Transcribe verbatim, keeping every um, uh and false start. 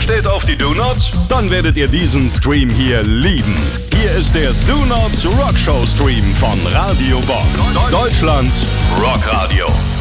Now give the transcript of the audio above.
steht auf die Do-Nots? Dann werdet ihr diesen Stream hier lieben. Hier ist der Do-Nots Rockshow Stream von Radio Bock. Deutschlands Rockradio.